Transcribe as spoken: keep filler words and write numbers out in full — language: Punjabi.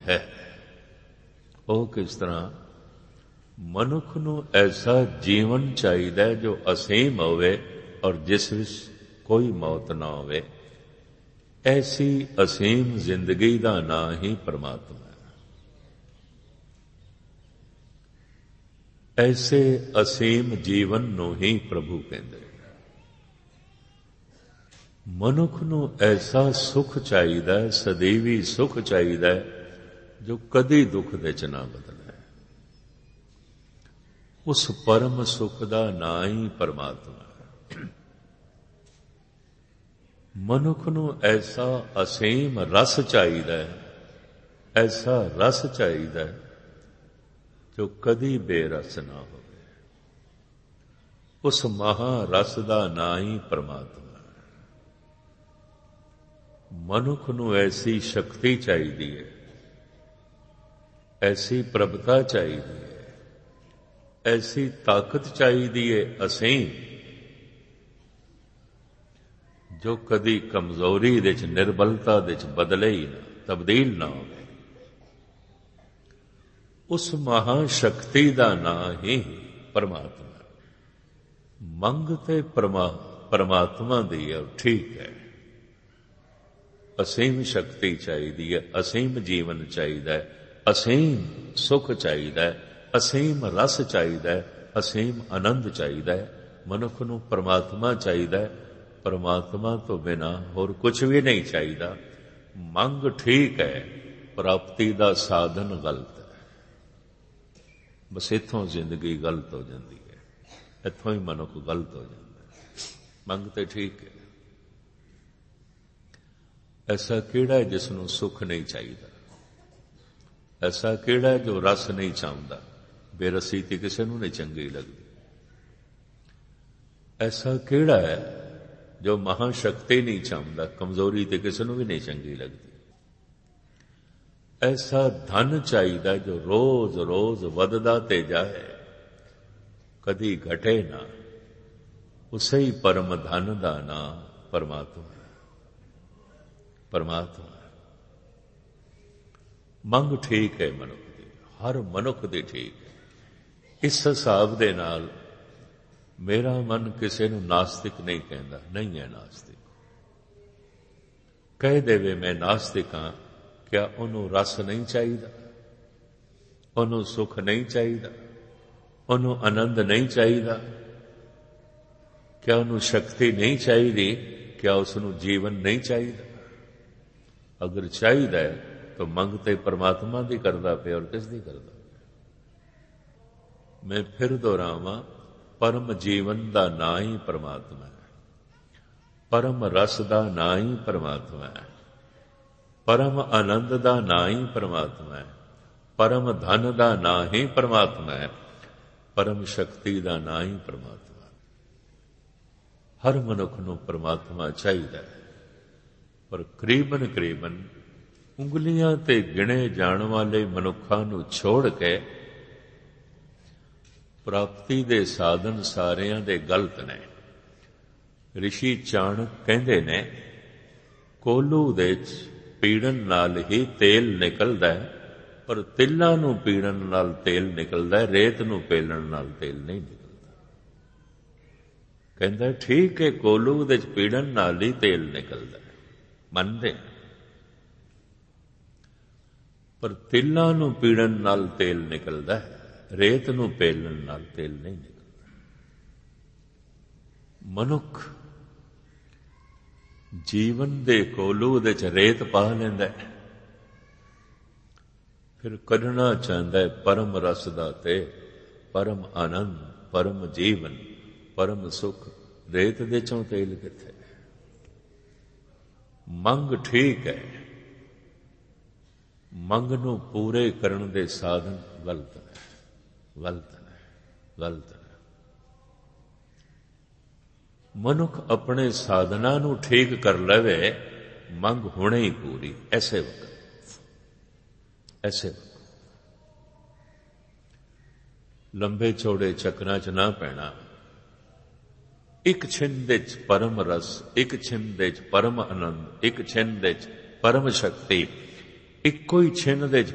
है। ਉਹ ਕਿਸ ਤਰ੍ਹਾਂ? ਮਨੁੱਖ ਨੂੰ ਐਸਾ ਜੀਵਨ ਚਾਹੀਦਾ ਜੋ ਅਸੀਮ ਹੋਵੇ ਔਰ ਜਿਸ ਵਿੱਚ ਕੋਈ ਮੌਤ ਨਾ ਹੋਵੇ। ਐਸੀ ਅਸੀਮ ਜ਼ਿੰਦਗੀ ਦਾ ਨਾਂ ਹੀ ਪਰਮਾਤਮਾ ਹੈ। ਐਸੇ ਅਸੀਮ ਜੀਵਨ ਨੂੰ ਹੀ ਪ੍ਰਭੂ ਕਹਿੰਦੇ। ਮਨੁੱਖ ਨੂੰ ਐਸਾ ਸੁਖ ਚਾਹੀਦਾ, ਸਦੀਵੀ ਸੁਖ ਚਾਹੀਦਾ ਜੋ ਕਦੀ ਦੁੱਖ ਦੇ ਚ ਨਾ ਬਦਲੇ। ਉਸ ਪਰਮ ਸੁਖ ਦਾ ਨਾਂ ਹੀ ਪਰਮਾਤਮਾ ਹੈ। ਮਨੁੱਖ ਨੂੰ ਐਸਾ ਅਸੀਮ ਰਸ ਚਾਹੀਦਾ ਹੈ, ਐਸਾ ਰਸ ਚਾਹੀਦਾ ਹੈ ਜੋ ਕਦੀ ਬੇਰਸ ਨਾ ਹੋਵੇ। ਉਸ ਮਹਾਰਸ ਦਾ ਨਾਂ ਹੀ ਪਰਮਾਤਮਾ ਹੈ। ਮਨੁੱਖ ਨੂੰ ਐਸੀ ਸ਼ਕਤੀ ਚਾਹੀਦੀ ਹੈ, ਐਸੀ ਪ੍ਰਭਤਾ ਚਾਹੀਦੀ ਹੈ, ਐਸੀ ਤਾਕਤ ਚਾਹੀਦੀ ਹੈ ਅਸੀਮ, ਜੋ ਕਦੀ ਕਮਜ਼ੋਰੀ ਦੇ ਚ, ਨਿਰਬਲਤਾ ਦੇ ਚ ਬਦਲੇ ਹੀ ਨਾ, ਤਬਦੀਲ ਨਾ ਹੋਵੇ। ਉਸ ਮਹਾਸ਼ਕਤੀ ਦਾ ਨਾਂ ਹੀ ਪਰਮਾਤਮਾ। ਮੰਗ ਤੇ ਪਰਮਾ ਪਰਮਾਤਮਾ ਦੀ ਹੈ, ਠੀਕ ਹੈ। ਅਸੀਮ ਸ਼ਕਤੀ ਚਾਹੀਦੀ ਹੈ, ਅਸੀਮ ਜੀਵਨ ਚਾਹੀਦਾ ਹੈ, ਅਸੀਮ ਸੁਖ ਚਾਹੀਦਾ ਹੈ, ਅਸੀਮ ਰਸ ਚਾਹੀਦਾ ਹੈ, ਅਸੀਮ ਆਨੰਦ ਚਾਹੀਦਾ ਹੈ। ਮਨੁੱਖ ਨੂੰ ਪਰਮਾਤਮਾ ਚਾਹੀਦਾ ਹੈ। ਪਰਮਾਤਮਾ ਤੋਂ ਬਿਨਾਂ ਹੋਰ ਕੁਝ ਵੀ ਨਹੀਂ ਚਾਹੀਦਾ। ਮੰਗ ਠੀਕ ਹੈ, ਪ੍ਰਾਪਤੀ ਦਾ ਸਾਧਨ ਗਲਤ ਹੈ। ਬਸ ਇੱਥੋਂ ਜ਼ਿੰਦਗੀ ਗਲਤ ਹੋ ਜਾਂਦੀ ਹੈ, ਇੱਥੋਂ ਹੀ ਮਨੁੱਖ ਗਲਤ ਹੋ ਜਾਂਦਾ ਹੈ। ਮੰਗ ਤੇ ਠੀਕ ਹੈ। ਐਸਾ ਕਿਹੜਾ ਹੈ ਜਿਸ ਨੂੰ ਸੁੱਖ ਨਹੀਂ ਚਾਹੀਦਾ? ਐਸਾ ਕਿਹੜਾ ਹੈ ਜੋ ਰਸ ਨਹੀਂ ਚਾਹੁੰਦਾ? ਬੇਰਸੀ ਤੇ ਕਿਸੇ ਨੂੰ ਨਹੀਂ ਚੰਗੀ ਲੱਗਦੀ। ਐਸਾ ਕਿਹੜਾ ਹੈ ਜੋ ਮਹਾਸ਼ਕਤੀ ਨਹੀਂ ਚਾਹੁੰਦਾ? ਕਮਜ਼ੋਰੀ ਤੇ ਕਿਸੇ ਨੂੰ ਵੀ ਨਹੀਂ ਚੰਗੀ ਲੱਗਦੀ। ਐਸਾ ਧਨ ਚਾਹੀਦਾ ਜੋ ਰੋਜ਼ ਰੋਜ਼ ਵੱਧਦਾ ਤੇ ਜਾਏ, ਕਦੀ ਘਟੇ ਨਾ। ਉਸੇ ਹੀ ਪਰਮ ਧਨ ਦਾ ਨਾਮ ਪਰਮਾਤਮਾ ਹੈ। ਪਰਮਾਤਮਾ ਮੰਗ ਠੀਕ ਹੈ ਮਨੁੱਖ ਦੀ, ਹਰ ਮਨੁੱਖ ਦੀ ਠੀਕ ਹੈ। ਇਸ ਹਿਸਾਬ ਦੇ ਨਾਲ ਮੇਰਾ ਮਨ ਕਿਸੇ ਨੂੰ ਨਾਸਤਿਕ ਨਹੀਂ ਕਹਿੰਦਾ, ਨਹੀਂ ਹੈ ਨਾਸਤਿਕ। ਕਹਿ ਦੇਵੇ ਮੈਂ ਨਾਸਤਿਕ ਹਾਂ, ਕਿਆ ਉਹਨੂੰ ਰਸ ਨਹੀਂ ਚਾਹੀਦਾ? ਉਹਨੂੰ ਸੁਖ ਨਹੀਂ ਚਾਹੀਦਾ? ਉਹਨੂੰ ਆਨੰਦ ਨਹੀਂ ਚਾਹੀਦਾ? ਕਿਆ ਉਹਨੂੰ ਸ਼ਕਤੀ ਨਹੀਂ ਚਾਹੀਦੀ? ਕਿਆ ਉਸ ਨੂੰ ਜੀਵਨ ਨਹੀਂ ਚਾਹੀਦਾ? ਅਗਰ ਚਾਹੀਦਾ ਹੈ ਤਾਂ ਮੰਗ ਤੇ ਪਰਮਾਤਮਾ ਦੀ ਕਰਦਾ ਪਿਆ, ਔਰ ਕਿਸ ਦੀ ਕਰਦਾ? ਮੈਂ ਫਿਰ ਦੁਹਰਾਵਾਂ, ਪਰਮ ਜੀਵਨ ਦਾ ਨਾਂ ਹੀ ਪਰਮਾਤਮਾ ਹੈ। ਪਰਮ ਰਸ ਦਾ ਨਾਂ ਹੀ ਪਰਮਾਤਮਾ ਹੈ। ਪਰਮ ਆਨੰਦ ਦਾ ਨਾਂ ਹੀ ਪਰਮਾਤਮਾ ਹੈ। ਪਰਮ ਧਨ ਦਾ ਨਾਂ ਹੀ ਪਰਮਾਤਮਾ ਹੈ। ਪਰਮ ਸ਼ਕਤੀ ਦਾ ਨਾਂ ਹੀ ਪਰਮਾਤਮਾ ਹੈ। ਹਰ ਮਨੁੱਖ ਨੂੰ ਪਰਮਾਤਮਾ ਚਾਹੀਦਾ ਹੈ, ਪਰ ਕਰੀਬਨ ਕਰੀਬਨ ਉਂਗਲੀਆਂ ਤੇ ਗਿਣੇ ਜਾਣ ਵਾਲੇ ਮਨੁੱਖਾਂ ਨੂੰ ਛੋੜ ਕੇ ਪ੍ਰਾਪਤੀ ਦੇ ਸਾਧਨ ਸਾਰਿਆਂ ਦੇ ਗਲਤ ਨੇ। ਰਿਸ਼ੀ ਚਾਣਕ ਕਹਿੰਦੇ ਨੇ, ਕੋਲੂ ਦੇ ਚ ਪੀੜਨ ਨਾਲ ਹੀ ਤੇਲ ਨਿਕਲਦਾ ਹੈ, ਪਰ ਤਿਲਾਂ ਨੂੰ ਪੀੜਨ ਨਾਲ ਤੇਲ ਨਿਕਲਦਾ ਹੈ, ਰੇਤ ਨੂੰ ਪੇਲਣ ਨਾਲ ਤੇਲ ਨਹੀਂ ਨਿਕਲਦਾ। ਕਹਿੰਦਾ ਠੀਕ ਹੈ, ਕੋਲੂ ਦੇ ਚ ਪੀੜਨ ਨਾਲ ਹੀ ਤੇਲ ਨਿਕਲਦਾ ਹੈ, ਮੰਨਦੇ ਹਾਂ, ਪਰ ਤਿਲਾਂ ਨੂੰ ਪੀੜਨ ਨਾਲ ਤੇਲ ਨਿਕਲਦਾ ਹੈ, ਰੇਤ ਨੂੰ ਪੇਲਣ ਨਾਲ ਤੇਲ ਨਹੀਂ ਨਿਕਲਦਾ। ਮਨੁੱਖ ਜੀਵਨ ਦੇ ਕੋਲੂ ਦੇ ਚ ਰੇਤ ਪਾ ਲੈਂਦਾ ਹੈ, ਫਿਰ ਕੱਢਣਾ ਚਾਹੁੰਦਾ ਹੈ ਪਰਮ ਰਸ ਦਾ ਤੇ ਪਰਮ ਆਨੰਦ, ਪਰਮ ਜੀਵਨ, ਪਰਮ ਸੁਖ। ਰੇਤ ਦੇ ਚੋਂ ਤੇਲ ਕਿੱਥੇ? ਮੰਗ ਠੀਕ ਹੈ, ਮੰਗ ਨੂੰ ਪੂਰੇ ਕਰਨ ਦੇ ਸਾਧਨ ਗਲਤ ਨੇ, ਗਲਤ ਨੇ, ਗਲਤ ਨੇ। ਮਨੁੱਖ ਆਪਣੇ ਸਾਧਨਾਂ ਨੂੰ ਠੀਕ ਕਰ ਲਵੇ, ਮੰਗ ਹੁਣੇ ਹੀ ਪੂਰੀ। ਐਸੇ ਵਕਤ, ਐਸੇ ਵਕਤ ਲੰਬੇ ਚੌੜੇ ਚੱਕਰਾਂ ਚ ਨਾ ਪੈਣਾ। ਇੱਕ ਛਿੰਦ ਵਿੱਚ ਪਰਮ ਰਸ, ਇੱਕ ਛਿੰਦ ਵਿੱਚ ਪਰਮ ਆਨੰਦ, ਇੱਕ ਛਿੰਦ ਵਿੱਚ ਪਰਮ ਸ਼ਕਤੀ, ਇੱਕੋ ਹੀ ਛਿੰਦ ਵਿੱਚ